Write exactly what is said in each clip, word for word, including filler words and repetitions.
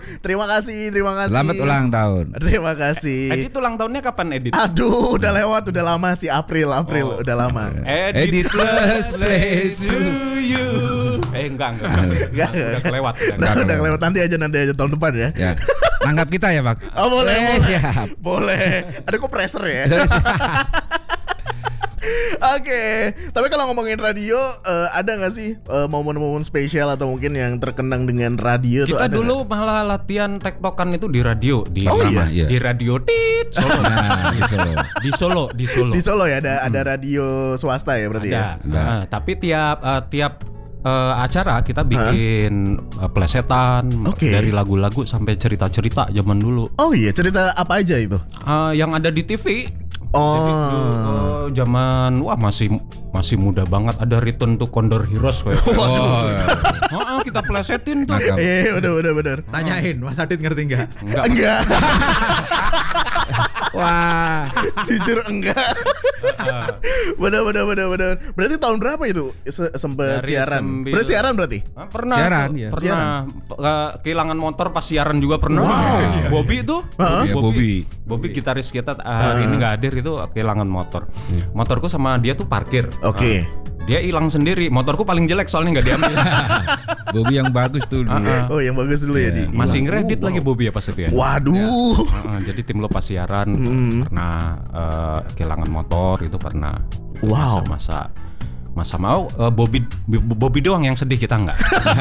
Terima kasih, terima kasih. Selamat ulang tahun. Terima kasih. Edit ulang tahunnya kapan Edit? Aduh, udah lewat, udah lama sih April, April, Oh. udah lama. Edit plus to you. Eh enggak enggak. Enggak, Udah kelewat. Udah, Enggak, udah enggak. kelewat, nanti aja nanti aja tahun depan ya. Ya. Nangkap kita ya, Pak. Oh boleh, Eh, boleh. siap. Boleh. Ada kok pressure ya. Oke, tapi kalau ngomongin radio, eh, ada nggak sih eh, momen-momen spesial atau mungkin yang terkenang dengan radio? tuh Kita ada dulu malah latihan tektokan itu di radio di Oh, iya? Iya. di radio Tit Solo. Nah, di Solo. di Solo, di Solo. nggak? Di Solo ya, ada ada radio swasta ya berarti ya. Ada. Nah, tapi tiap eh, tiap eh, acara kita bikin eh, plesetan Oke. dari lagu-lagu sampai cerita-cerita zaman dulu. Oh iya, cerita apa aja itu? Eh, yang ada di T V. Oh, Oh, zaman wah masih masih muda banget, ada Return to Condor Heroes kayak. Oh, Heeh, kita plesetin tuh. Nangkap. eh udah udah benar. Tanyain, Mas Adit ngerti nggak? Enggak. Enggak, Wah. jujur enggak. Benar benar benar benar. Berarti tahun berapa itu se- sempet Dari siaran? sembil- Berarti siaran berarti? Ah, pernah Siaran, tuh, ya. pernah eh, kehilangan motor pas siaran juga pernah. Wow. Bobby tuh, Iya, Bobby. Bobby gitaris kita eh, ini nggak hadir itu kehilangan motor. Motorku sama dia tuh parkir. Oke. Ah, dia hilang sendiri. Motorku paling jelek soalnya nggak diambil. Bobby yang bagus tuh dulu. Ah, ah. Oh, yang bagus dulu ya di. Masih hilang. ngeredit Oh, lagi wow. Bobby ya pas itu ya. Waduh. Ah, ah, jadi tim lo pas siaran pernah eh, kehilangan motor itu pernah. Itu Wow. Masa-masa masa mau eh, Bobby Bobby doang yang sedih, kita nggak.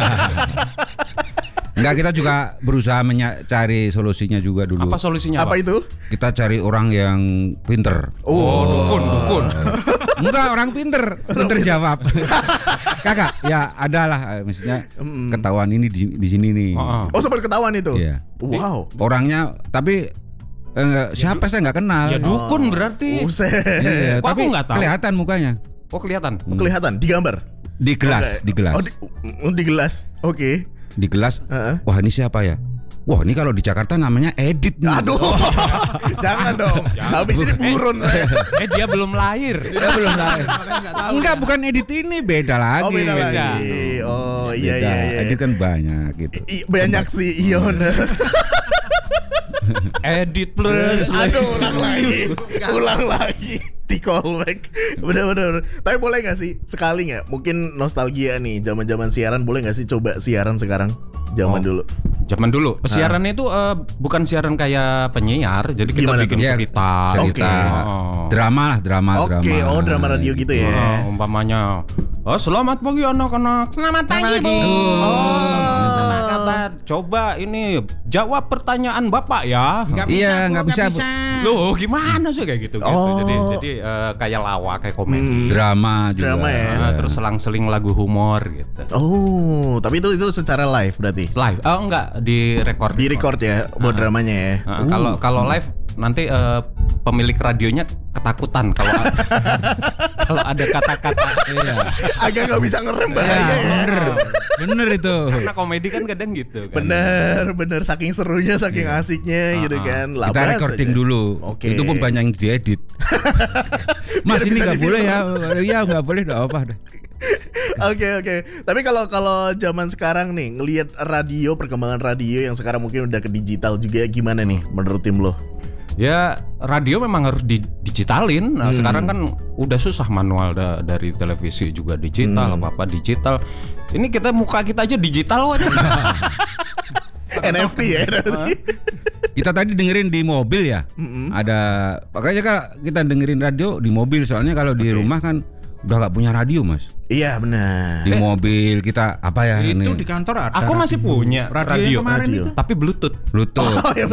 Enggak, kita juga berusaha mencari solusinya juga dulu. Apa solusinya? Apa Pak? itu? Kita cari orang yang pinter. Oh, Dukun, dukun. Enggak, orang pinter, pinter jawab. Kakak, ya adalah maksudnya ketahuan ini di, di sini nih. Oh, oh. Oh, sempat ketahuan itu. Iya. Wow. Orangnya tapi eh, siapa saya nggak kenal. Ya dukun berarti. Buset. Iya, Kok tapi aku nggak tahu? kelihatan mukanya Oh kelihatan. Oh, kelihatan di gambar. di gelas, Oke. di gelas, Oh, di, oh, di gelas. Oke. di gelas. Heeh. Wah, ini siapa ya? Wah, ini kalau di Jakarta namanya Edit nih. Aduh. Jangan dong. Habis ini buron saya. Eh dia belum lahir. Kita belum lahir. Enggak, bukan Edit ini, beda lagi. Oh, beda lagi. beda. Oh, iya Beda. iya iya. Edit kan banyak gitu. I- banyak sih, iya bener. Edit plus. Aduh, ulang lagi. Ulang lagi. Di callback. Bener-bener. Tapi boleh gak sih sekali nggak? Mungkin nostalgia nih, zaman-zaman siaran, boleh gak sih coba siaran sekarang? Zaman Oh. dulu. Zaman dulu siarannya itu eh, bukan siaran kayak penyiar, jadi kita Gimana bikin tuh? Ya, cerita. cerita. Oh. Drama lah, drama, Oke, drama. oh drama radio gitu ya. Oh, umpamanya, oh selamat pagi anak-anak. Selamat pagi bu. Oh, apa kabar? Coba ini jawab pertanyaan bapak ya. Nggak Iya, Bu, nggak bisa, Bu. Loh gimana sih kayak gitu? gitu. Oh. Jadi jadi eh, kayak lawak, kayak komedi. Drama juga. Drama ya. Nah, terus selang-seling lagu humor gitu. Oh, tapi itu itu secara live berarti. Live? Oh enggak, di record. Di record ya buat dramanya ya. Nah, kalau kalau live nanti eh, pemilik radionya ketakutan kalau kalau ada kata-kata. Iya. Agak nggak bisa ngerem bahaya ya. Bener, bener itu. Karena komedi kan kadang gitu kan. Bener, bener saking serunya, saking asiknya gitu kan. Kita Labas recording aja. dulu. Oke. Itu pun banyak yang diedit. Mas, Biar ini bisa nggak boleh ya? di-film. Iya, nggak boleh, nggak apa. Oke oke. Tapi kalau kalau zaman sekarang nih ngelihat radio, perkembangan radio yang sekarang mungkin udah ke digital juga, gimana nih menurut tim lo? Ya radio memang harus di digitalin. Nah, sekarang kan udah susah manual da- dari televisi juga digital, apa apa digital. Ini kita muka kita aja digital aja. N F T ya. Kita tadi dengerin di mobil ya. Ada makanya Kak, kita dengerin radio di mobil, soalnya kalau di rumah kan udah nggak punya radio, Mas. Iya benar. Di mobil kita apa ya Itu ini? di kantor ada. Aku masih punya radio, radio, kemarin Radio. itu. tapi Bluetooth. Bluetooth. Oh, ya